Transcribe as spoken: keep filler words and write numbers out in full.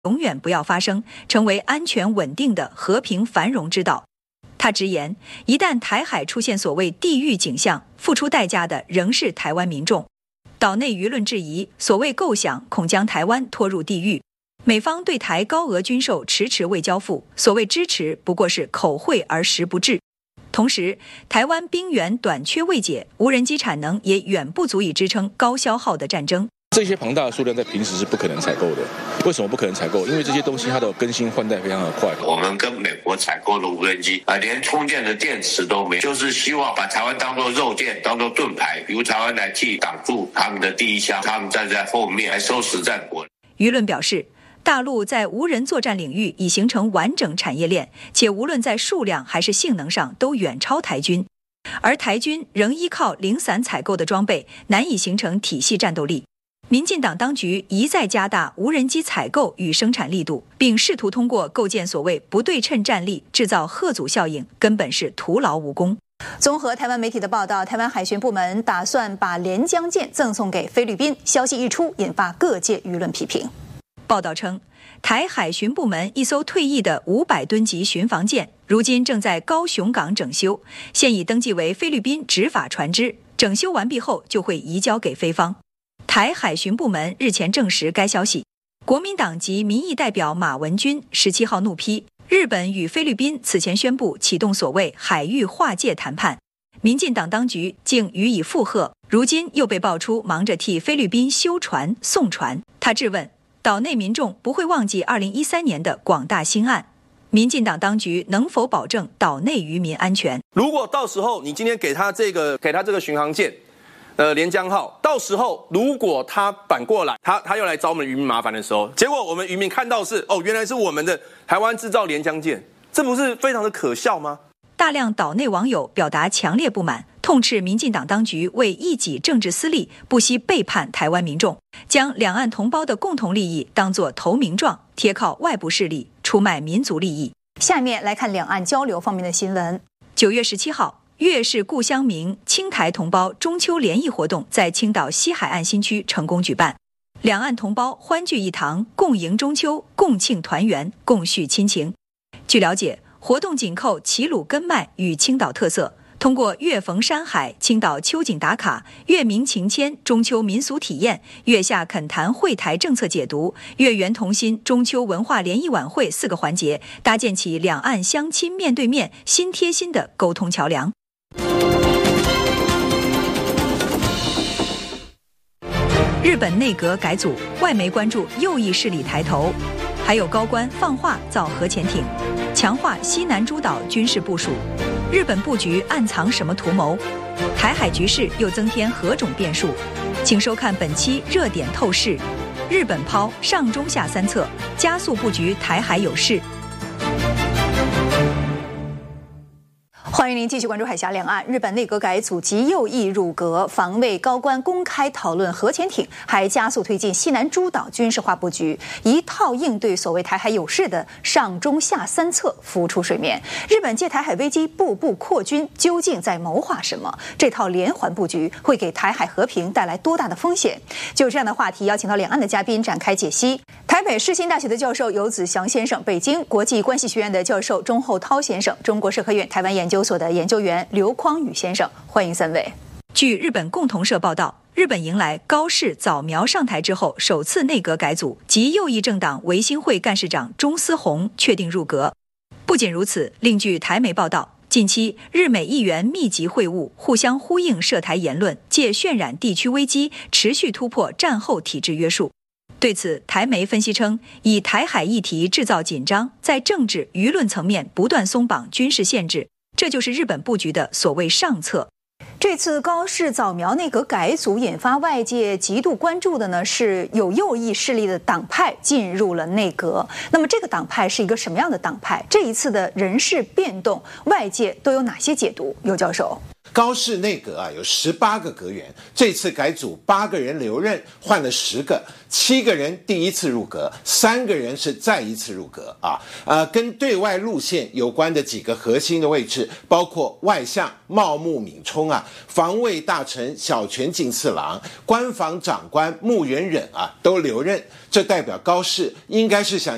永远不要发生，成为安全稳定的和平繁荣之道。他直言，一旦台海出现所谓地狱景象，付出代价的仍是台湾民众。岛内舆论质疑，所谓构想恐将台湾拖入地狱。美方对台高额军售迟迟未交付，所谓支持不过是口惠而实不至。同时，台湾兵源短缺未解，无人机产能也远不足以支撑高消耗的战争。 这些庞大的数量在平时是不可能采购的。为什么不可能采购？因为这些东西它的更新换代非常的快。 我们跟美国采购的无人机啊，连充电的电池都没有，就是希望把台湾当作肉垫，当作盾牌，由台湾来替挡住他们的第一枪，他们站在后面来收拾战果。 舆论表示，大陆在无人作战领域已形成完整产业链，且无论在数量还是性能上都远超台军，而台军仍依靠零散采购的装备，难以形成体系战斗力。民进党当局一再加大无人机采购与生产力度，并试图通过构建所谓不对称战力制造吓阻效应，根本是徒劳无功。 综合台湾媒体的报道，台湾海巡部门打算把连江舰赠送给菲律宾，消息一出，引发各界舆论批评。 报道称，台海巡部门一艘退役的五百吨级巡防舰，如今正在高雄港整修，现已登记为菲律宾执法船只，整修完毕后就会移交给菲方。台海巡部门日前证实该消息。国民党籍民意代表马文君十七号怒批，日本与菲律宾此前宣布启动所谓海域划界谈判，民进党当局竟予以附和，如今又被爆出忙着替菲律宾修船送船。他质问，岛内民众不会忘记二零一三年的广大兴案，民进党当局能否保证岛内渔民安全？ 如果到时候你今天给他这个给他这个巡航舰呃，连江号，到时候如果他反过来，他他又来找我们渔民麻烦的时候，结果我们渔民看到是哦，原来是我们的台湾制造连江舰，这不是非常的可笑吗？ 大量岛内网友表达强烈不满，痛斥民进党当局为一己政治私利，不惜背叛台湾民众，将两岸同胞的共同利益当作投名状，贴靠外部势力，出卖民族利益。 下面来看两岸交流方面的新闻。 九月十七号。粤是故乡明青台同胞中秋联谊活动在青岛西海岸新区成功举办，两岸同胞欢聚一堂，共迎中秋，共庆团圆，共叙亲情。据了解，活动紧扣齐鲁根脉与青岛特色，通过粤逢山海、青岛秋景打卡、粤民情牵、中秋民俗体验、月下恳谈会台政策解读、月圆同心中秋文化联谊晚会四个环节，搭建起两岸乡亲面对面、心贴心的沟通桥梁。日本内阁改组，外媒关注右翼势力抬头，还有高官放话造核潜艇，强化西南诸岛军事部署。日本布局暗藏什么图谋？台海局势又增添何种变数？请收看本期热点透视。日本抛上中下三策，加速布局台海有事。 欢迎您继续关注海峡两岸。日本内阁改组及右翼入阁，防卫高官公开讨论核潜艇，还加速推进西南诸岛军事化布局，一套应对所谓台海有事的上中下三策浮出水面。日本借台海危机步步扩军，究竟在谋划什么？这套连环布局会给台海和平带来多大的风险？就这样的话题，邀请到两岸的嘉宾展开解析。台北世新大学的教授游子祥先生，北京国际关系学院的教授钟厚涛先生，中国社科院台湾研究所的研究员刘匡宇先生，欢迎三位。 据日本共同社报道，日本迎来高市早苗上台之后首次内阁改组，及右翼政党维新会干事长中司宏确定入阁。不仅如此，另据台媒报道，近期日美议员密集会晤，互相呼应涉台言论，借渲染地区危机，持续突破战后体制约束。对此，台媒分析称，以台海议题制造紧张，在政治舆论层面不断松绑军事限制，这就是日本布局的所谓上策。 这次高市早苗内阁改组引发外界极度关注的呢，是有右翼势力的党派进入了内阁。那么这个党派是一个什么样的党派？这一次的人事变动，外界都有哪些解读？尤教授。 高市内阁啊有十八个阁员，这次改组八个人留任，换了十个，七个人第一次入阁，三个人是再一次入阁啊。呃，跟对外路线有关的几个核心的位置，包括外相茂木敏充啊，防卫大臣小泉进次郎，官房长官木原忍啊，都留任。这代表高市应该是想